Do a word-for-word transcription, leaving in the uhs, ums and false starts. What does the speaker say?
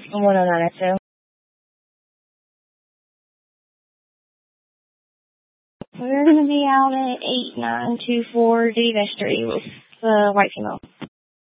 one oh nine X O. We're going to be out at eight nine two four Davie Street with the white female.